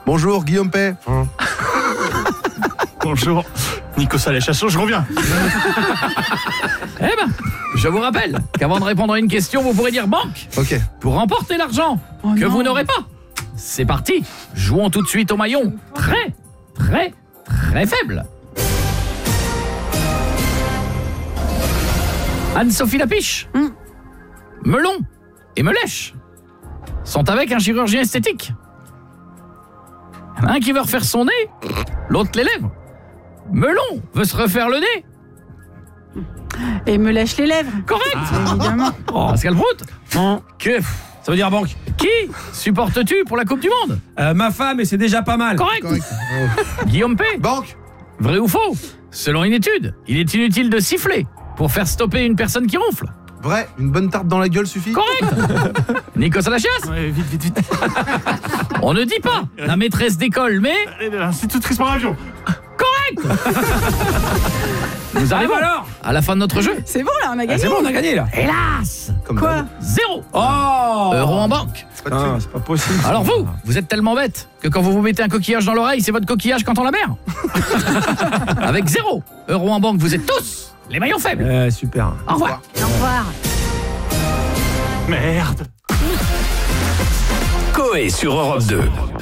Bonjour, Guillaume Pay. Bonjour, Nico Salé-Chasson, je reviens. Eh ben, je vous rappelle qu'avant de répondre à une question, vous pourrez dire banque Ok. pour remporter l'argent que vous n'aurez pas. C'est parti, jouons tout de suite au maillon très, très, très faible. Anne-Sophie Lapiche, Melon et Melèche sont avec un chirurgien esthétique. Il y en a un qui veut refaire son nez, l'autre les lèvres. Melon veut se refaire le nez. Et me lèche les lèvres. Correct. Évidemment. Oh, Pascal Prout. Que ça veut dire banque. Qui supportes-tu pour la Coupe du Monde? Ma femme, et c'est déjà pas mal. Correct. Correct. Guillaume P. Banque. Vrai ou faux? Selon une étude, il est inutile de siffler pour faire stopper une personne qui ronfle. Vrai, une bonne tarte dans la gueule suffit. Correct. Nico Salachias. Ouais, vite. On ne dit pas la maîtresse d'école, mais Institutrice par avion. correct. Nous arrivons alors à la fin de notre jeu. C'est bon là, on a gagné. C'est bon, on a gagné là. Hélas, Comme Quoi d'hab. 0 Oh euro en banque. Pas de thune. C'est pas possible. Alors vous êtes tellement bête que quand vous vous mettez un coquillage dans l'oreille, c'est votre coquillage quand on la mer. Avec 0 euro en banque, vous êtes tous les maillons faibles. Super. Au revoir. Au revoir. Merde. Coé sur Europe 2.